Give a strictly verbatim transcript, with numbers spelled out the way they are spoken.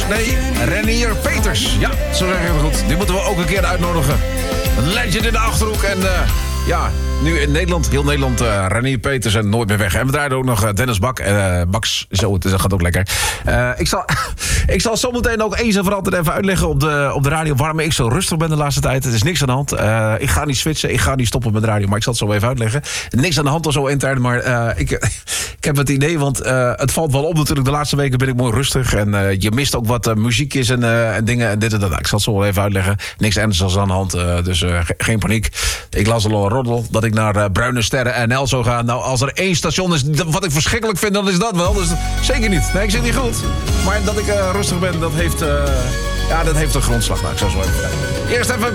Nee, Renier Peters. Ja, zo zeg je het goed. Die moeten we ook een keer uitnodigen. Een legend in de Achterhoek. En uh, ja, nu in Nederland, heel Nederland, uh, Renier Peters en Nooit meer weg. En we draaien ook nog uh, Dennis Bak. Uh, Baks, zo, dat gaat ook lekker. Uh, ik, zal, ik zal zometeen ook eens en voor altijd even uitleggen op de, op de radio waarom ik zo rustig ben de laatste tijd. Het is niks aan de hand. Uh, ik ga niet switchen, ik ga niet stoppen met de radio, maar ik zal het zo even uitleggen. Niks aan de hand of zo intern, maar uh, ik, ik heb het idee, want uh, het valt wel op natuurlijk. De laatste weken ben ik mooi rustig en uh, je mist ook wat uh, muziekjes en, uh, en dingen en dit en dat. Nou, ik zal het zo wel even uitleggen. Niks ernstigs aan de hand, uh, dus uh, ge- geen paniek. Ik las al een roddel dat ik naar uh, Bruine Sterren N L zou gaan. Nou, als er één station is wat ik verschrikkelijk vind, dan is dat wel. Dus zeker niet. Nee, ik zit niet goed. Maar dat ik uh, rustig ben, dat heeft, uh, ja, dat heeft een grondslag. Nou, ik zal zo even. Eerst even